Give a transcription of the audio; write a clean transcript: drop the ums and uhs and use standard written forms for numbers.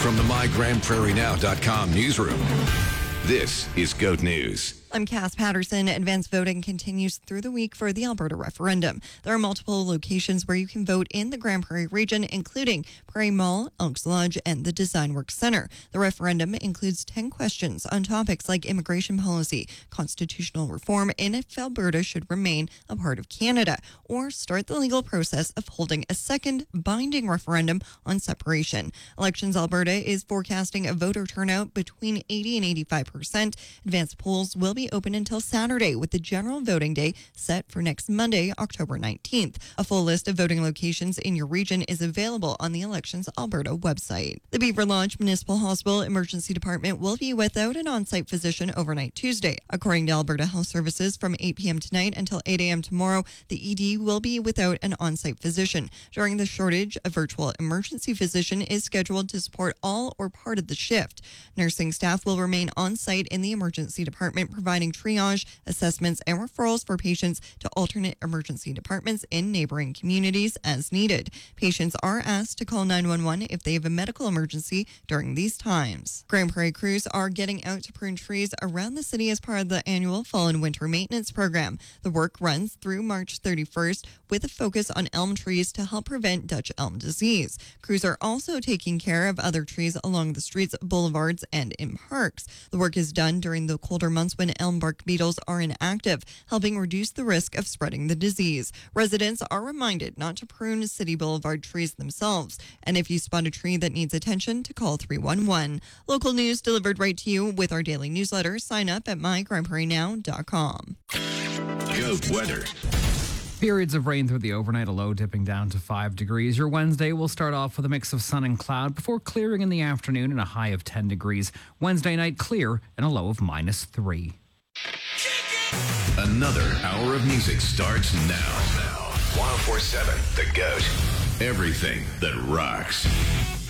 From the MyGrandPrairieNow.com newsroom, this is GOAT News. I'm Cass Patterson. Advanced voting continues through the week for the Alberta referendum. There are multiple locations where you can vote in the Grand Prairie region, including Prairie Mall, Elks Lodge, and the Design Works Centre. The referendum includes 10 questions on topics like immigration policy, constitutional reform, and if Alberta should remain a part of Canada, or start the legal process of holding a second binding referendum on separation. Elections Alberta is forecasting a voter turnout between 80 and 85%. Advanced polls will be open until Saturday, with the general voting day set for next Monday, October 19th. A full list of voting locations in your region is available on the Elections Alberta website. The Beaver Lodge Municipal Hospital Emergency Department will be without an on-site physician overnight Tuesday. According to Alberta Health Services, from 8 p.m. tonight until 8 a.m. tomorrow, the ED will be without an on-site physician. During the shortage, a virtual emergency physician is scheduled to support all or part of the shift. Nursing staff will remain on-site in the emergency department, providing triage, assessments, and referrals for patients to alternate emergency departments in neighboring communities as needed. Patients are asked to call 911 if they have a medical emergency during these times. Grand Prairie crews are getting out to prune trees around the city as part of the annual fall and winter maintenance program. The work runs through March 31st with a focus on elm trees to help prevent Dutch elm disease. Crews are also taking care of other trees along the streets, boulevards, and in parks. The work is done during the colder months when elm bark beetles are inactive, helping reduce the risk of spreading the disease. Residents are reminded not to prune city boulevard trees themselves, and if you spot a tree that needs attention, to call 311. Local news delivered right to you with our daily newsletter. Sign up at MyGrandPrairieNow.com. GOAT weather. Periods of rain through the overnight, a low dipping down to 5 degrees. Your Wednesday will start off with a mix of sun and cloud before clearing in the afternoon and a high of 10 degrees. Wednesday night clear and a low of -3. Another hour of music starts now. 104.7 The GOAT. Everything that rocks.